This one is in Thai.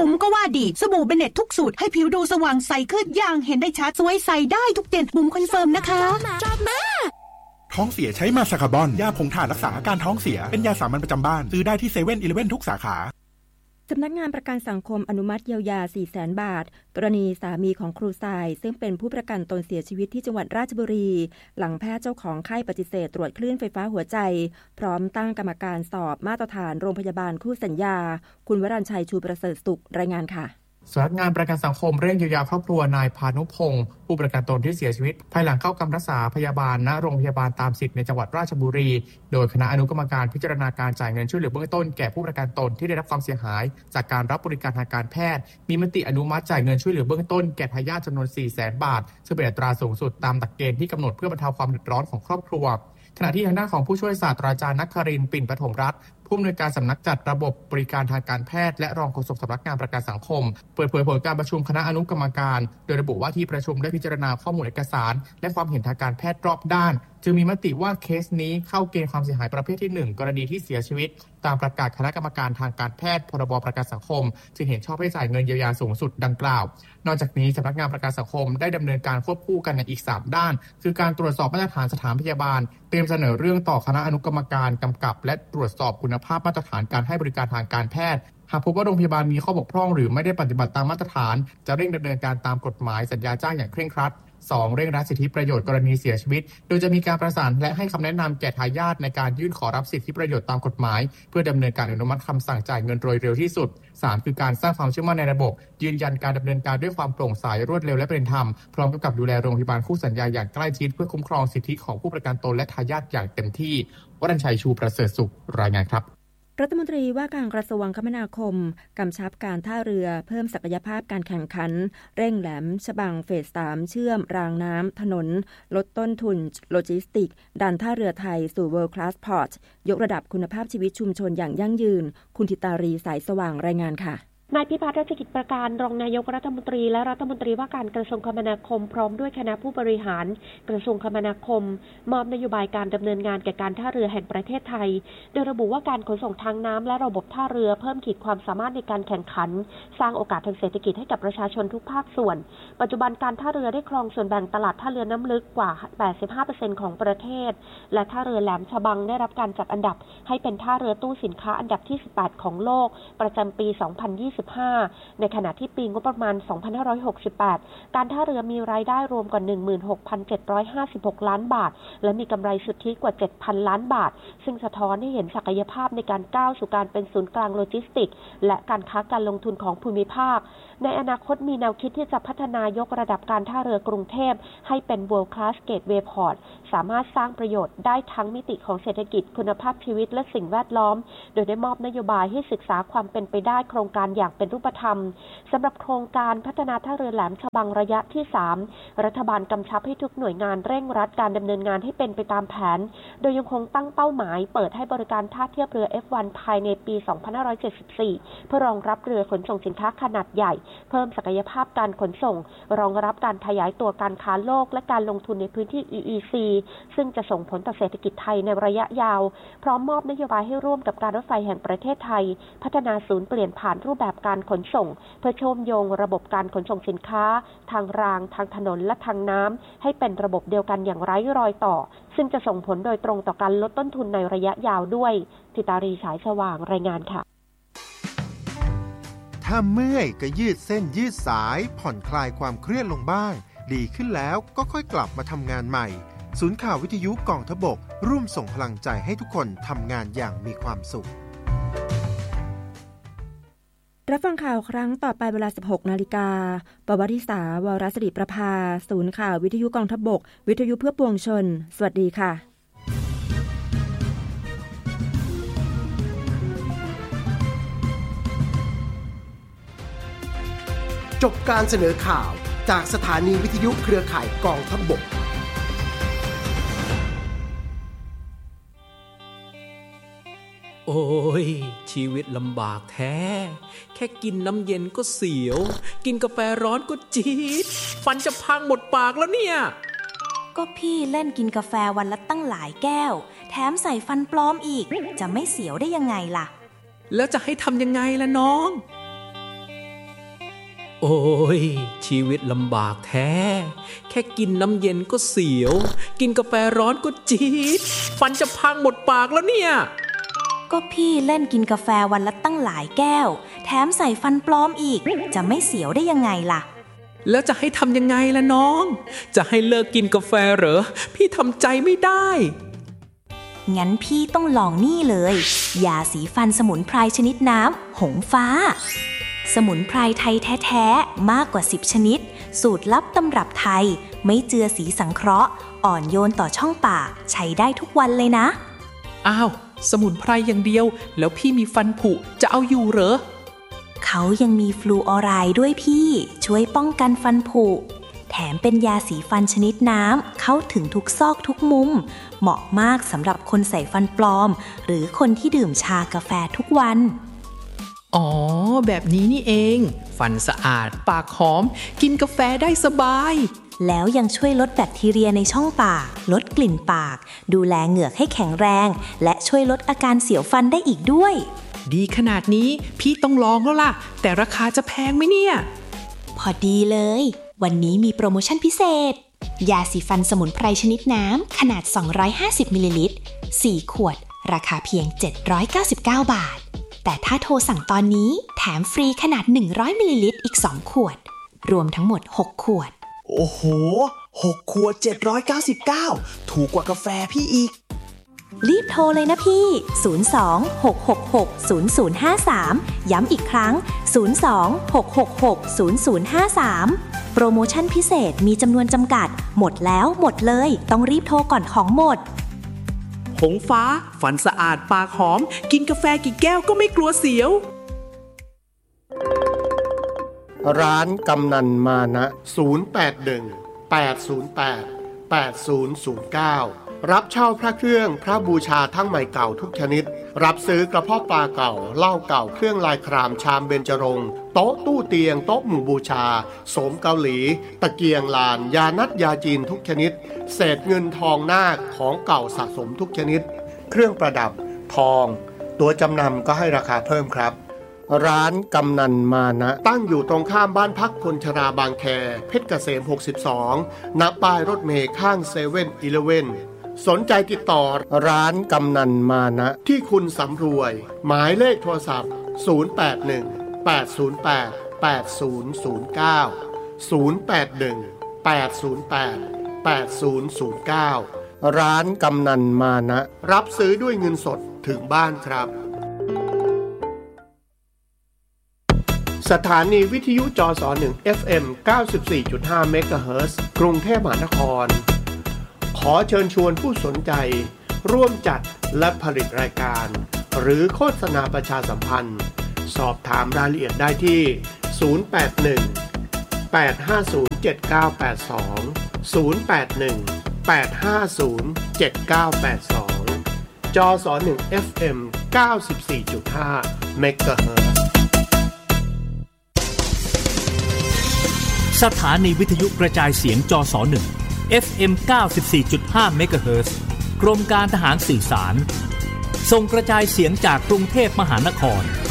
บุ๋มก็ว่าดีสบู่เบเน็ตทุกสูตรให้ผิวดูสว่างใสขึ้นอย่างเห็นได้ชัดสวยใสได้ทุกเดือนบุ๋มคอนเฟิร์มนะคะท้องเสียใช้มาซาคาบอนยาผงถ่านรักษาอาการท้องเสียเป็นยาสามัญประจำบ้านซื้อได้ที่7-11ทุกสาขาสำนักงานประกันสังคมอนุมัติเยียวยา 400,000 บาทกรณีสามีของครูทรายซึ่งเป็นผู้ประกันตนเสียชีวิตที่จังหวัดราชบุรีหลังแพทย์เจ้าของไข้ปฏิเสธตรวจคลื่นไฟฟ้าหัวใจพร้อมตั้งกรรมการสอบมาตรฐานโรงพยาบาลคู่สัญญาคุณวรัญชัยชูประเสริฐสุขรายงานค่ะสำนักงานประกันสังคมเร่งเยียวยาครอบครัวนายพานุพงศ์ผู้ประกันตนที่เสียชีวิตภายหลังเข้ารักษาพยาบาลณโรงพยาบาลตามสิทธิ์ในจังหวัดราชบุรีโดยคณะอนุกรรมการพิจารณาการจ่ายเงินช่วยเหลือเบื้องต้นแก่ผู้ประกันตนที่ได้รับความเสียหายจากการรับบริการทางการแพทย์มีมติอนุมัติจ่ายเงินช่วยเหลือเบื้องต้นแก่ทายาทจำนวน 400,000 บาทซึ่งเป็นอัตราสูงสุดตามหลักเกณฑ์ที่กำหนดเพื่อบรรเทาความเดือดร้อนของครอบครัวขณะที่ทางด้านของผู้ช่วยศาสตราจารย์นครินทร์ปิ่นปฐมรัตน์ผู้อำนวยการสำนักจัดระบบบริการทางการแพทย์และรองโฆษกสำนักงานประกันสังคมเปิดเผยผลการประชุมคณะอนุกรรมการโดยระบุว่าที่ประชุมได้พิจารณาข้อมูลเอกสารและความเห็นทางการแพทย์รอบด้านจึงมีมติว่าเคสนี้เข้าเกณฑ์ความเสียหายประเภทที่1กรณีที่เสียชีวิตตามประกาศคณะกรรมการทางการแพทย์พรบประกันสังคมจึงเห็นชอบให้จ่ายเงินเยียวยาสูงสุดดังกล่าวนอกจากนี้สำนักงานประกันสังคมได้ดำเนินการควบคู่กันในอีก3ด้านคือการตรวจสอบมาตรฐานสถานพยาบาลเตรียมเสนอเรื่องต่อคณะอนุกรรมการกำกับและตรวจสอบคุณภาพมาตรฐานการให้บริการทางการแพทย์หากพบว่าโรงพยาบาลมีข้อบกพร่องหรือไม่ได้ปฏิบัติตามมาตรฐานจะเร่งดำเนินการตามกฎหมายสัญญาจ้างอย่างเคร่งครัด2เร่งรัดสิทธิประโยชน์กรณีเสียชีวิตโดยจะมีการประสานและให้คำแนะนำแก่ทายาทในการยื่นขอรับสิทธิประโยชน์ตามกฎหมายเพื่อดำเนินการอนุมัติคำสั่งจ่ายเงินโดยเร็วที่สุด3คือการสร้างความเชื่อมั่นในระบบยืนยันการดำเนินการด้วยความโปร่งใสรวดเร็วและเป็นธรรมพร้อมกับดูแลโรงพยาบาลคู่สัญญาอย่างใกล้ชิดเพื่อคุ้มครองสิทธิของผู้ประกันตนและทายาทอย่างเต็มที่วรัญชัยชูประเสริฐสุขรายงานครับรัฐมนตรีว่าการกระทรวงคมนาคมกำชับการท่าเรือเพิ่มศักยภาพการแข่งขันเร่งแหลมฉบังเฟส 3เชื่อมรางน้ำถนนลดต้นทุนโลจิสติกดันท่าเรือไทยสู่ World Class Port ยกระดับคุณภาพชีวิตชุมชนอย่างยั่งยืนคุณธิตารีสายสว่างรายงานค่ะนายพิพัฒน์รัชกิจประการรองนายกรัฐมนตรีและรัฐมนตรีว่าการกระทรวงคมนาคมพร้อมด้วยคณะผู้บริหารกระทรวงคมนาคมมอบนโยบายการดำเนินงานแก่การท่าเรือแห่งประเทศไทยโดยระบุว่าการขนส่งทางน้ำและระบบท่าเรือเพิ่มขีดความสามารถในการแข่งขันสร้างโอกาสทางเศรษฐกิจให้กับประชาชนทุกภาคส่วนปัจจุบันการท่าเรือได้ครองส่วนแบ่งตลาดท่าเรือน้ำลึกกว่า 85% ของประเทศและท่าเรือแหลมฉบังได้รับการจัดอันดับให้เป็นท่าเรือตู้สินค้าอันดับที่18ของโลกประจำปี 2025ในขณะที่ปีงบประมาณ 2568 การท่าเรือมีรายได้รวมกว่า 16,756 ล้านบาทและมีกำไรสุทธิกว่า 7,000 ล้านบาทซึ่งสะท้อนให้เห็นศักยภาพในการก้าวสู่การเป็นศูนย์กลางโลจิสติกส์และการค้าการลงทุนของภูมิภาคในอนาคตมีแนวคิดที่จะพัฒนายกระดับการท่าเรือกรุงเทพให้เป็น World Class Gateway Port สามารถสร้างประโยชน์ได้ทั้งมิติของเศรษฐกิจคุณภาพชีวิตและสิ่งแวดล้อมโดยได้มอบนโยบายให้ศึกษาความเป็นไปได้โครงการอย่างเป็นรูปธรรมสำหรับโครงการพัฒนาท่าเรือแหลมฉบังระยะที่ 3รัฐบาลกำชับให้ทุกหน่วยงานเร่งรัดการดำเนินงานให้เป็นไปตามแผนโดยยังคงตั้งเป้าหมายเปิดให้บริการท่าเทียบเรือ F1 ภายในปี 2574 เพื่อรองรับเรือขนส่งสินค้าขนาดใหญ่เพิ่มศักยภาพการขนส่งรองรับการขยายตัวการค้าโลกและการลงทุนในพื้นที่ EEC ซึ่งจะส่งผลต่อเศรษฐกิจไทยในระยะยาวพร้อมมอบนโยบายให้ร่วมกับการรถไฟแห่งประเทศไทยพัฒนาศูนย์เปลี่ยนผ่านรูปแบบการขนส่งเพื่อเชื่อมโยงระบบการขนส่งสินค้าทางรางทางถนนและทางน้ำให้เป็นระบบเดียวกันอย่างไร้รอยต่อซึ่งจะส่งผลโดยตรงต่อการลดต้นทุนในระยะยาวด้วยธิตารีสายสว่างรายงานค่ะถ้าเมื่อยก็ยืดเส้นยืดสายผ่อนคลายความเครียดลงบ้างดีขึ้นแล้วก็ค่อยกลับมาทำงานใหม่ศูนย์ข่าววิทยุกองทพบกร่วมส่งพลังใจให้ทุกคนทำงานอย่างมีความสุขรับฟังข่าวครั้งต่อไปเวลา 16 นาฬิกาปวริษาวรศิริประภาศูนย์ข่าววิทยุกองทพบกวิทยุเพื่อปวงชนสวัสดีค่ะจบการเสนอข่าวจากสถานีวิทยุเครือข่ายกองทัพบกโอ้ยชีวิตลำบากแท้แค่กินน้ำเย็นก็เสียวกินกาแฟร้อนก็จี๊ดฟันจะพังหมดปากแล้วเนี่ยก็พี่เล่นกินกาแฟวันละตั้งหลายแก้วแถมใส่ฟันปลอมอีกจะไม่เสียวได้ยังไงล่ะแล้วจะให้ทำยังไงล่ะน้องโอ้ยชีวิตลำบากแท้แค่กินน้ำเย็นก็เสียวกินกาแฟร้อนก็จี๊ดฟันจะพังหมดปากแล้วเนี่ยก็พี่เล่นกินกาแฟวันละตั้งหลายแก้วแถมใส่ฟันปลอมอีกจะไม่เสียวได้ยังไงล่ะแล้วจะให้ทำยังไงล่ะน้องจะให้เลิกกินกาแฟเหรอพี่ทำใจไม่ได้งั้นพี่ต้องลองนี่เลยยาสีฟันสมุนไพรชนิดน้ำหงฟ้าสมุนไพรไทยแท้ๆมากกว่า10ชนิดสูตรลับตำรับไทยไม่เจือสีสังเคราะห์อ่อนโยนต่อช่องปากใช้ได้ทุกวันเลยนะอ้าวสมุนไพรอย่างเดียวแล้วพี่มีฟันผุจะเอาอยู่เหรอเขายังมีฟลูออไรด์ด้วยพี่ช่วยป้องกันฟันผุแถมเป็นยาสีฟันชนิดน้ำเข้าถึงทุกซอกทุกมุมเหมาะมากสำหรับคนใส่ฟันปลอมหรือคนที่ดื่มชากาแฟทุกวันอ๋อแบบนี้นี่เองฟันสะอาดปากหอมกินกาแฟได้สบายแล้วยังช่วยลดแบคทีเรียในช่องปากลดกลิ่นปากดูแลเหงือกให้แข็งแรงและช่วยลดอาการเสียวฟันได้อีกด้วยดีขนาดนี้พี่ต้องลองแล้วล่ะแต่ราคาจะแพงไหมเนี่ยพอดีเลยวันนี้มีโปรโมชั่นพิเศษยาสีฟันสมุนไพรชนิดน้ำขนาด250มิลลิลิตร4ขวดราคาเพียง799 บาทแต่ถ้าโทรสั่งตอนนี้แถมฟรีขนาด100มิลลิลิตรอีก2ขวดรวมทั้งหมด6ขวดโอ้โห6ขวด799ถูกกว่ากาแฟพี่อีกรีบโทรเลยนะพี่02-666-0053ย้ำอีกครั้ง02-666-0053โปรโมชั่นพิเศษมีจำนวนจำกัดหมดแล้วหมดเลยต้องรีบโทรก่อนของหมดหงฟ้าฟันสะอาดปากหอมกินกาแฟกี่แก้วก็ไม่กลัวเสียวร้านกำนันมานะ081-808-8009รับเช่าพระเครื่องพระบูชาทั้งใหม่เก่าทุกชนิดรับซื้อกระเพาะปลาเก่าเหล้าเก่าเครื่องลายครามชามเบญจรงค์โต๊ะตู้เตียงโต๊ะหมู่บูชาโสมเกาหลีตะเกียงลานยานัดยาจีนทุกชนิดเศษเงินทองนาคของเก่าสะสมทุกชนิดเครื่องประดับทองตัวจำนำก็ให้ราคาเพิ่มครับร้านกำนันมานะตั้งอยู่ตรงข้ามบ้านพักคนชราบางแคเพชรเกษม62ณป้ายรถเมล์ข้าง7-Elevenสนใจติดต่อร้านกำนันมานะที่คุณสำรวยหมายเลขโทรศัพท์081-808-8009 ร้านกำนันมานะรับซื้อด้วยเงินสดถึงบ้านครับสถานีวิทยุจส1 FM 94.5 เมกะเฮิรตซ์กรุงเทพมหานครขอเชิญชวนผู้สนใจร่วมจัดและผลิตรายการหรือโฆษณาประชาสัมพันธ์สอบถามรายละเอียดได้ที่081-850-7982 081-850-7982 จส1 FM 94.5 เมกะเฮิรตซ์สถานีวิทยุกระจายเสียงจส1 FM 94.5 เมกะเฮิรตซ์กรมการทหารสื่อสารส่งกระจายเสียงจากกรุงเทพมหานคร